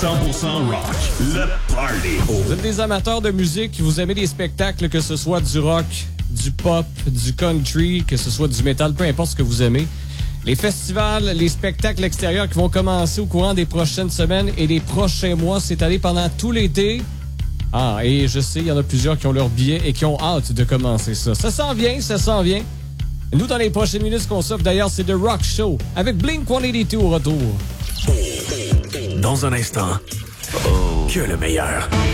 rock, le party. Vous êtes des amateurs de musique, vous aimez des spectacles, que ce soit du rock, du pop, du country, que ce soit du métal, peu importe ce que vous aimez. Les festivals, les spectacles extérieurs qui vont commencer au courant des prochaines semaines et des prochains mois, c'est allé pendant tout l'été. Ah, et je sais, il y en a plusieurs qui ont leur billet et qui ont hâte de commencer ça. Ça s'en vient, ça s'en vient. Nous, dans les prochaines minutes, ce qu'on s'offre d'ailleurs, c'est The Rock Show avec Blink-182 au retour. Dans un instant, que le meilleur.